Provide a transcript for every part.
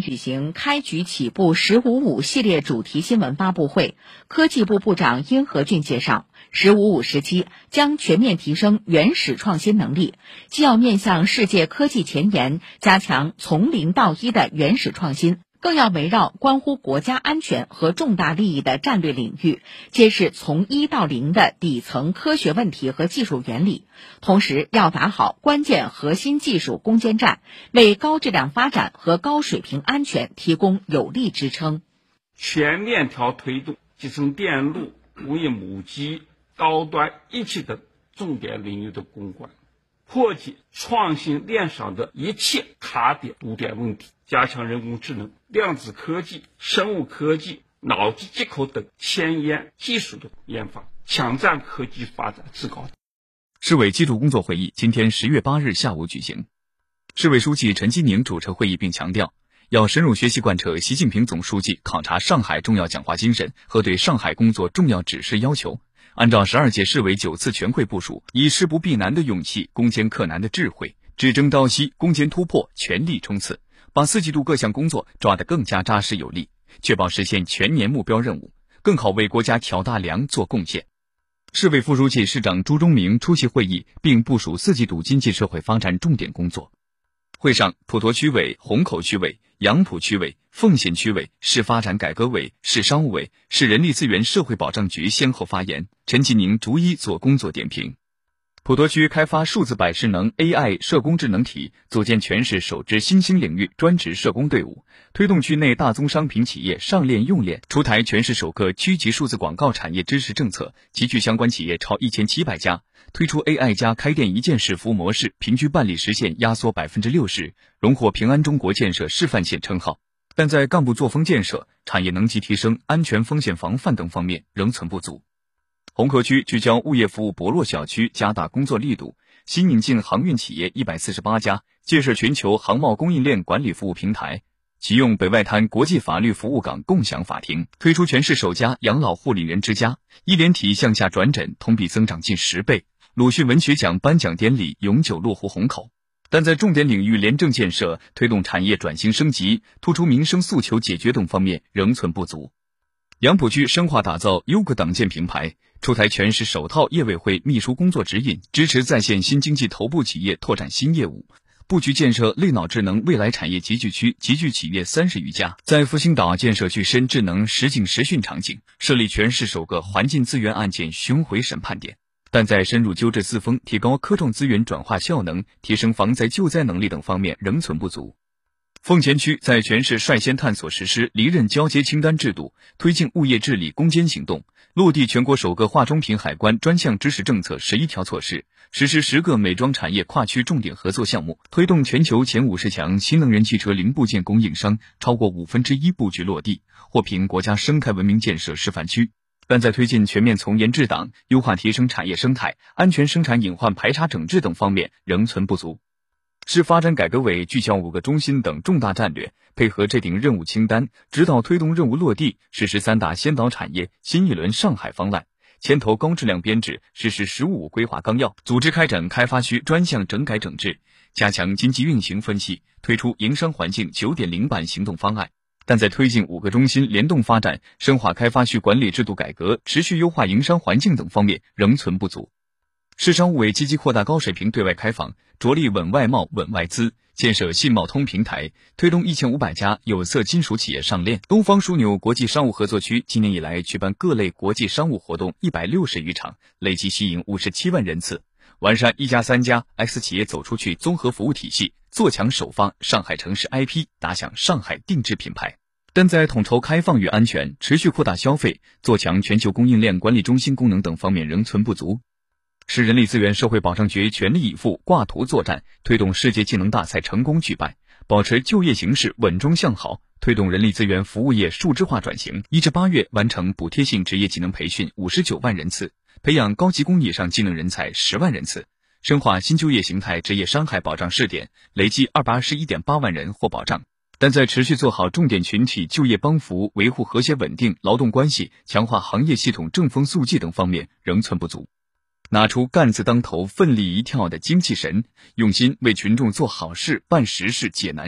举行开局起步“1055”系列主题新闻发布会，科技部部长殷和俊介绍，“1055”时期将全面提升原始创新能力，既要面向世界科技前沿，加强从零到一的原始创新，更要围绕关乎国家安全和重大利益的战略领域，揭示从1到0的底层科学问题和技术原理，同时要打好关键核心技术攻坚战，为高质量发展和高水平安全提供有力支撑。 全链条推动集成电路、工业母机、高端一体的重点领域的攻关，破解创新链上的一切卡点堵点问题，加强人工智能、量子科技、生物科技、脑机接口等前沿技术的研发，抢占科技发展制高点。 市委纪律工作会议今天10月8日下午举行，市委书记陈吉宁主持会议并强调，要深入学习贯彻习近平总书记考察上海重要讲话精神和对上海工作重要指示要求，按照12届市委9次全会部署，以事不避难的勇气、攻坚克难的智慧、只争朝夕、攻坚突破，全力冲刺，把4季度各项工作抓得更加扎实有力，确保实现全年目标任务，更好为国家挑大梁做贡献。市委副书记、市长朱忠明出席会议，并部署4季度经济社会发展重点工作。会上，普陀区委、虹口区委、杨浦区委、奉贤区委、市发展改革委、市商务委、市人力资源社会保障局先后发言，陈吉宁逐一做工作点评。普陀区开发数字百事能 AI 社工智能体，组建全市首支新兴领域专职社工队伍，推动区内大宗商品企业上链用链，出台全市首个区级数字广告产业支持政策，集聚相关企业超1700家，推出 AI 加开店一件事服务模式，平均办理时限压缩60%，荣获平安中国建设示范县称号。但在干部作风建设、产业能级提升、安全风险防范等方面仍存不足。虹口区聚焦物业服务薄弱小区，加大工作力度，新引进航运企业148家，建设全球航贸供应链管理服务平台，启用北外滩国际法律服务港共享法庭，推出全市首家养老护理人之家，医联体向下转诊同比增长近10倍。鲁迅文学奖颁奖典礼永久落户虹口。但在重点领域廉政建设、推动产业转型升级、突出民生诉求解决等方面仍存不足。杨浦区深化打造优格党建平台，出台全市首套业委会秘书工作指引，支持在线新经济头部企业拓展新业务，布局建设类脑智能未来产业集聚区，集聚企业30余家，在复兴岛建设具身智能实景实训场景，设立全市首个环境资源案件巡回审判点。但在深入纠治四风、提高科创资源转化效能、提升防灾救灾能力等方面仍存不足。奉贤区在全市率先探索实施离任交接清单制度，推进物业治理攻坚行动，落地全国首个化妆品海关专项支持政策11条措施，实施10个美妆产业跨区重点合作项目，推动全球前50强新能源汽车零部件供应商超过1/5布局落地，获评国家生态文明建设示范区。但在推进全面从严治党、优化提升产业生态、安全生产隐患排查整治等方面仍存不足。市发展改革委聚焦5个中心等重大战略，配合这顶任务清单，指导推动任务落地，实施3大先导产业新一轮上海方案，牵头高质量编制，实施“15规划纲要”，组织开展开发区专项整改整治，加强经济运行分析，推出营商环境9.0版行动方案。但在推进5个中心联动发展、深化开发区管理制度改革、持续优化营商环境等方面仍存不足。市商务委积极扩大高水平对外开放，着力稳外贸、稳外资，建设信贸通平台，推动1500家有色金属企业上链。东方枢纽国际商务合作区今年以来举办各类国际商务活动160余场，累计吸引57万人次。完善1+3+X 企业走出去综合服务体系，做强首发上海城市 IP， 打响上海定制品牌。但在统筹开放与安全、持续扩大消费、做强全球供应链管理中心功能等方面仍存不足。市人力资源社会保障局全力以赴挂图作战，推动世界技能大赛成功举办，保持就业形势稳中向好，推动人力资源服务业数字化转型。1至8月完成补贴性职业技能培训59万人次，培养高级工以上技能人才10万人次，深化新就业形态职业伤害保障试点，累计221.8万人获保障。但在持续做好重点群体就业帮扶、维护和谐稳定劳动关系、强化行业系统正风肃纪等方面仍存不足。拿出干字当头、奋力一跳的精气神，用心为群众做好事、办实事、解难事，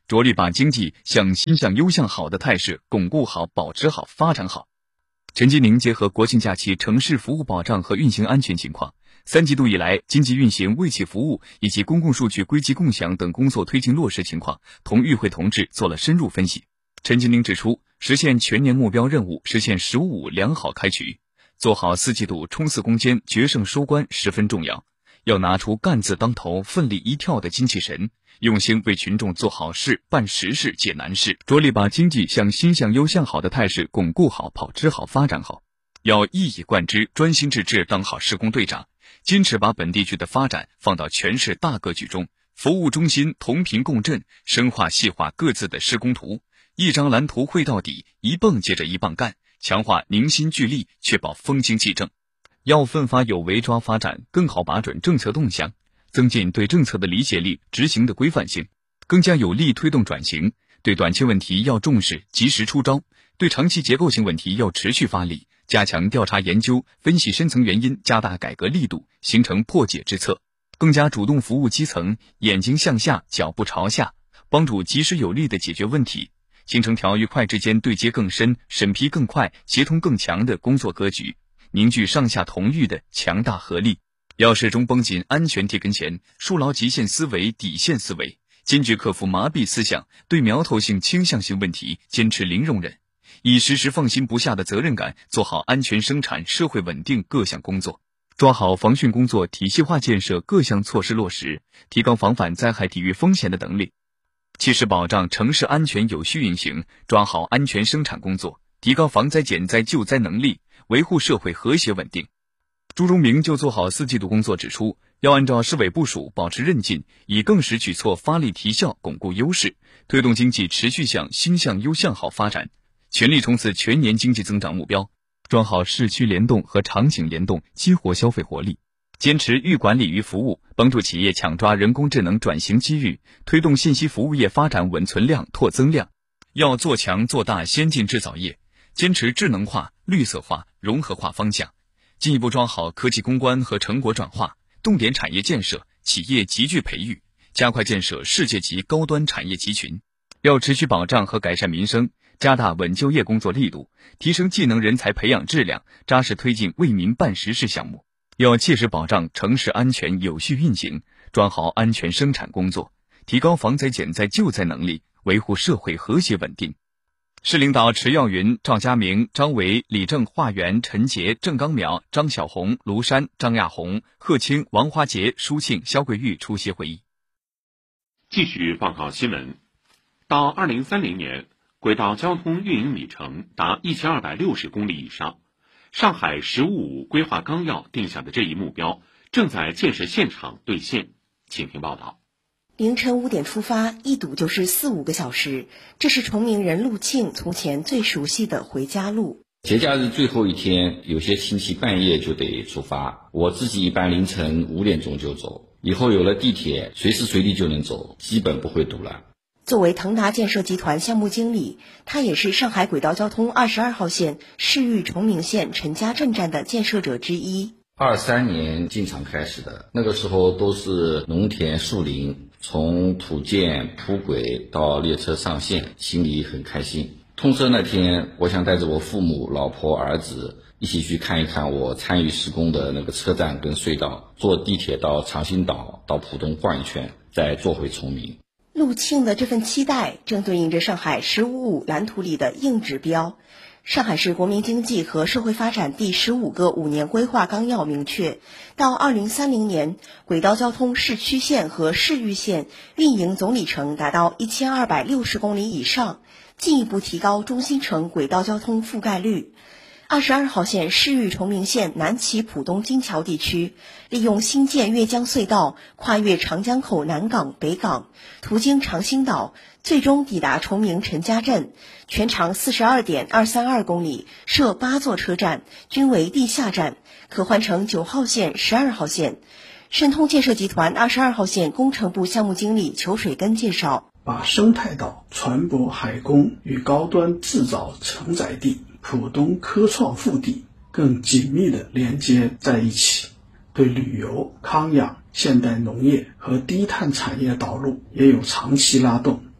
着力把经济向新向优向好的态势巩固好、保持好、发展好。陈吉宁结合国庆假期城市服务保障和运行安全情况，3季度以来经济运行、卫企服务以及公共数据归集共享等工作推进落实情况，同与会同志做了深入分析。陈吉宁指出，实现全年目标任务，实现“15+5”良好开局，做好4季度冲刺攻坚、决胜收官十分重要。要拿出干字当头、奋力一跳的精气神，用心为群众做好事、办实事、解难事，着力把经济向新向优向好的态势巩固好、保持好、发展好。要一以贯之、专心致志当好施工队长，坚持把本地区的发展放到全市大格局中，服务中心同频共振，深化细化各自的施工图，一张蓝图绘到底，一蹦接着一棒干，强化凝心聚力，确保风经济正。要奋发有为抓发展，更好把准政策动向，增进对政策的理解力、执行的规范性，更加有力推动转型。对短期问题要重视，及时出招；对长期结构性问题要持续发力，加强调查研究，分析深层原因，加大改革力度，形成破解之策。更加主动服务基层，眼睛向下，脚步朝下，帮助及时有力地解决问题，形成条与块之间对接更深、审批更快、协同更强的工作格局，凝聚上下同欲的强大合力。要始终绷紧安全贴跟前，树牢极限思维、底线思维，坚决克服麻痹思想，对苗头性、倾向性问题坚持零容忍，以时时放心不下的责任感做好安全生产、社会稳定各项工作，抓好防汛工作体系化建设各项措施落实，提高防范灾害抵御风险的能力，切实保障城市安全有序运行，抓好安全生产工作，提高防灾减灾救灾能力，维护社会和谐稳定。朱荣明就做好4季度工作指出，要按照市委部署，保持韧劲，以更实举措发力提效，巩固优势，推动经济持续向新向优向好发展，全力冲刺全年经济增长目标，抓好市区联动和场景联动，激活消费活力，坚持预管理预服务，帮助企业抢抓人工智能转型机遇，推动信息服务业发展稳存量、拓增量。要做强做大先进制造业，坚持智能化、绿色化、融合化方向，进一步抓好科技攻关和成果转化，重点产业建设、企业集聚培育，加快建设世界级高端产业集群。要持续保障和改善民生，加大稳就业工作力度，提升技能人才培养质量，扎实推进为民办实事项目。要切实保障城市安全有序运行，抓好安全生产工作，提高防灾减灾救灾能力，维护社会和谐稳定。市领导迟耀云、赵家明、张维、李正、华元、陈杰、郑刚淼、张小红、卢山、张亚红、贺清、王华杰、舒庆、肖桂玉出席会议。 继续报告新闻。到2030年，轨道交通运营里程达1260公里以上。上海“15+5”规划纲要定下的这一目标，正在建设现场兑现。请听报道。 凌晨5点出发，一堵就是4-5个小时，这是崇明人陆庆从前最熟悉的回家路。 节假日最后一天，有些亲戚半夜就得出发，我自己一般凌晨5点钟就走。以后有了地铁，随时随地就能走，基本不会堵了。 作为腾达建设集团项目经理，他也是上海轨道交通22号线市域崇明线陈家镇站的建设者之一。 23年进场开始的，那个时候都是农田树林，从土建铺轨到列车上线，心里很开心。通车那天，我想带着我父母、老婆、儿子一起去看一看我参与施工的那个车站跟隧道，坐地铁到长兴岛，到浦东逛一圈，再坐回崇明。 陆庆的这份期待正对应着上海“15+5”蓝图里的硬指标。上海市国民经济和社会发展第15个5年规划纲要明确，到2030年，轨道交通市区线和市域线运营总里程达到1260公里以上，进一步提高中心城轨道交通覆盖率。22号线市域崇明线南起浦东金桥地区，利用新建越江隧道跨越长江口南港、北港，途经长兴岛，最终抵达崇明陈家镇，全长42.232公里，设8座车站，均为地下站，可换乘9号线、12号线。申通建设集团22号线工程部项目经理裘水根介绍， 把生态岛、船舶海工与高端制造承载地浦东科创腹地更紧密地连接在一起，对旅游、康养、现代农业和低碳产业导入也有长期拉动。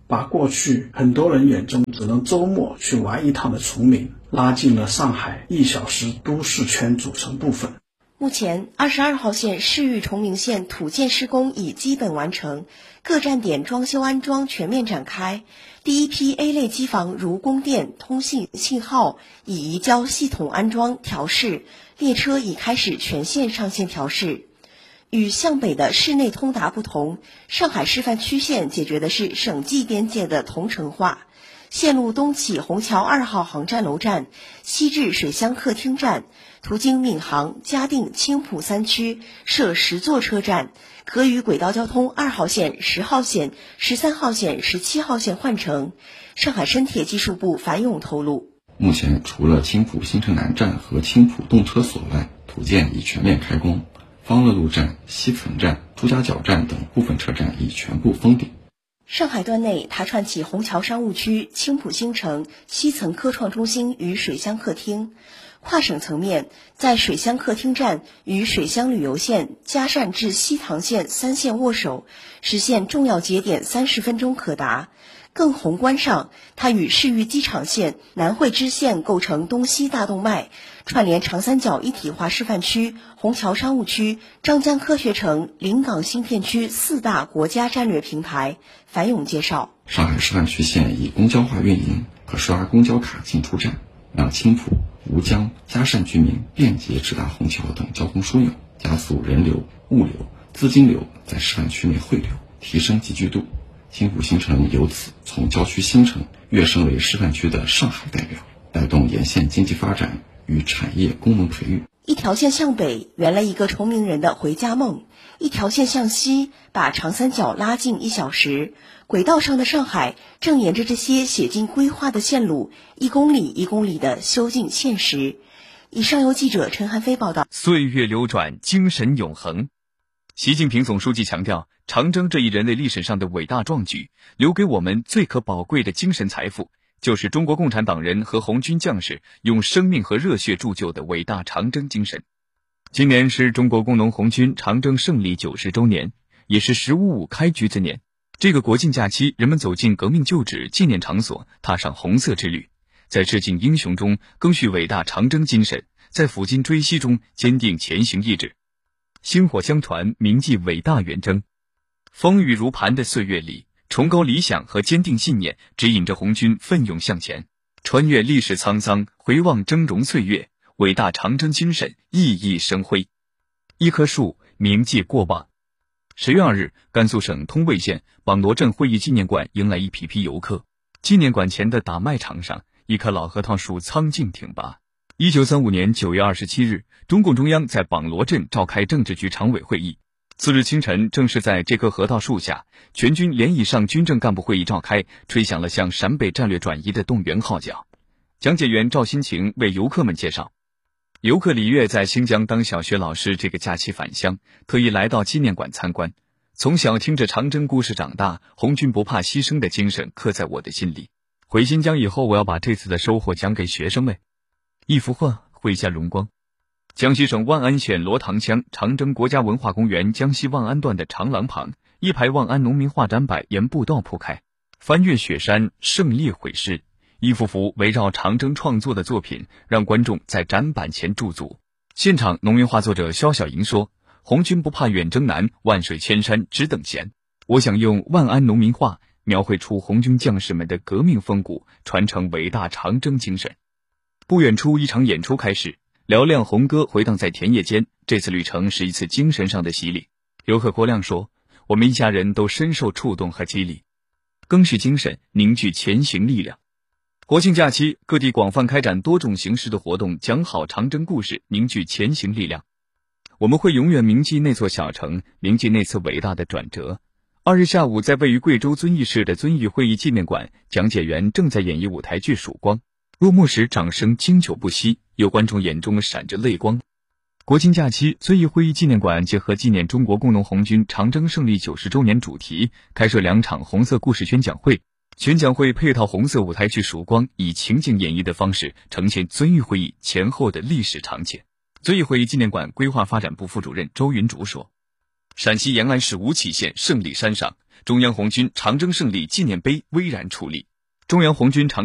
把过去很多人眼中只能周末去玩一趟的崇明拉进了上海1小时都市圈组成部分。 目前22号线市域崇明线土建施工已基本完成，各站点装修安装全面展开。第一批 A 类机房如供电、通信、信号已移交系统安装调试，列车已开始全线上线调试。与向北的市内通达不同，上海示范区线解决的是省际边界的同城化。线路东起虹桥2号航站楼站，西至水乡客厅站，途经闵行、嘉定、青浦3区，设10座车站，可与轨道交通2号线、10号线、13号线、17号线换乘。上海深铁技术部樊勇透露， 目前除了青浦新城南站和青浦动车所外，土建已全面开工，方乐路站、西岑站、朱家角站等部分车站已全部封顶。 上海段内，它串起虹桥商务区、青浦新城、西层科创中心与水乡客厅。跨省层面，在水乡客厅站与水乡旅游线、嘉善至西塘线3线握手，实现重要节点30分钟可达。更宏观上，它与市域机场线、南汇支线构成东西大动脉，串联长三角一体化示范区、虹桥商务区、张江科学城、临港新片区4大国家战略平台。樊勇介绍， 上海示范区线以公交化运营，可刷公交卡进出站，让青浦、吴江、嘉善居民便捷直达虹桥等交通枢纽，加速人流、物流、资金流在示范区内汇流，提升集聚度。青浦新城由此从郊区新城跃升为示范区的上海代表，带动沿线经济发展与产业功能培育。 一条线向北圆了一个崇明人的回家梦，一条线向西把长三角拉近1小时。轨道上的上海正沿着这些写进规划的线路，1公里1公里的修进现实。以上由记者陈涵飞报道。 岁月流转，精神永恒。习近平总书记强调，长征这一人类历史上的伟大壮举，留给我们最可宝贵的精神财富，就是中国共产党人和红军将士用生命和热血铸就的伟大长征精神。今年是中国工农红军长征胜利90周年，也是10.55开局之年。这个国庆假期，人们走进革命旧址纪念场所，踏上红色之旅，在致敬英雄中更续伟大长征精神，在抚今追昔中坚定前行意志。薪火相传，铭记伟大远征。风雨如磐的岁月里，崇高理想和坚定信念指引着红军奋勇向前，穿越历史沧桑，回望峥嵘岁月，伟大长征精神熠熠生辉。一棵树铭记过往。10月2日，甘肃省通渭县榜罗镇会议纪念馆迎来一批批游客。纪念馆前的打麦场上，一棵老核桃树苍劲挺拔。1935年9月27日，中共中央在榜罗镇召开政治局常委会议。次日清晨，正是在这棵核桃树下，全军连以上军政干部会议召开，吹响了向陕北战略转移的动员号角。讲解员赵新晴为游客们介绍，游客李月在新疆当小学老师，这个假期返乡，特意来到纪念馆参观。从小听着长征故事长大，红军不怕牺牲的精神刻在我的心里。回新疆以后，我要把这次的收获讲给学生们。一幅画绘下荣光。江西省万安县罗塘乡长征国家文化公园江西万安段的长廊旁，一排万安农民画展板沿步道铺开，翻越雪山，胜利毁尸，一幅幅围绕长征创作的作品，让观众在展板前驻足。现场农民画作者肖小莹说，红军不怕远征难，万水千山只等闲。我想用万安农民画描绘出红军将士们的革命风骨，传承伟大长征精神。不远处，一场演出开始，嘹亮红歌回荡在田野间。这次旅程是一次精神上的洗礼。游客郭亮说，我们一家人都深受触动和激励，更是精神，凝聚前行力量。国庆假期，各地广泛开展多种形式的活动，讲好长征故事，凝聚前行力量。我们会永远铭记那座小城，铭记那次伟大的转折。2日下午，在位于贵州遵义市的遵义会议纪念馆，讲解员正在演绎舞台剧《曙光》。落幕时，掌声经久不息，有观众眼中闪着泪光。国庆假期，遵义会议纪念馆结合纪念中国工农红军长征胜利90周年主题，开设2场红色故事宣讲会。宣讲会配套红色舞台剧《曙光》，以情景演绎的方式呈现遵义会议前后的历史场景。遵义会议纪念馆规划发展部副主任周云竹说，陕西延安市吴起县胜利山上， 中央红军长征胜利纪念碑巍然矗立。中央红军长